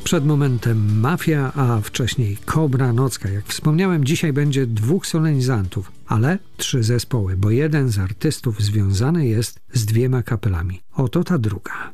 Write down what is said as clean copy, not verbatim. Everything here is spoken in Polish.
Przed momentem Mafia, a wcześniej Kobra Nocka. Jak wspomniałem, dzisiaj będzie 2 solenizantów, ale 3 zespoły, bo jeden z artystów związany jest z 2 kapelami. Oto ta druga.